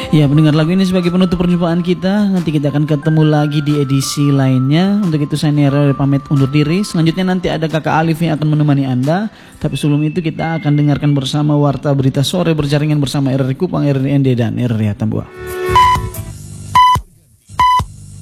Ya, pendengar lagu ini sebagai penutup perjumpaan kita. Nanti kita akan ketemu lagi di edisi lainnya. Untuk itu saya Nero pamit undur diri. Selanjutnya nanti ada Kakak Alif yang akan menemani Anda. Tapi sebelum itu kita akan dengarkan bersama Warta Berita Sore berjaringan bersama RRI Kupang, RRI ND dan RRI Atambua.